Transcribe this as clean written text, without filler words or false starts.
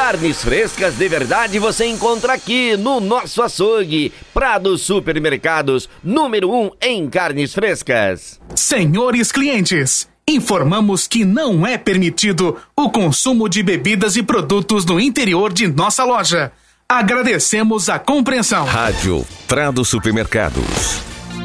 Carnes frescas de verdade você encontra aqui no nosso açougue. Prado Supermercados, número 1 em carnes frescas. Senhores clientes, informamos que não é permitido o consumo de bebidas e produtos no interior de nossa loja. Agradecemos a compreensão. Rádio Prado Supermercados.